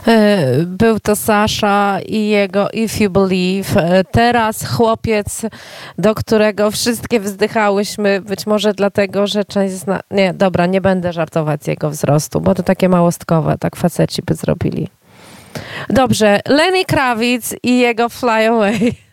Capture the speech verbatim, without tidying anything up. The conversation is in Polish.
Był to Sasha i jego If You Believe. Teraz chłopiec, do którego wszystkie wzdychałyśmy, być może dlatego, że część zna... Nie, dobra, nie będę żartować z jego wzrostu, bo to takie małostkowe, tak faceci by zrobili. Dobrze, Lenny Kravitz i jego Fly Away.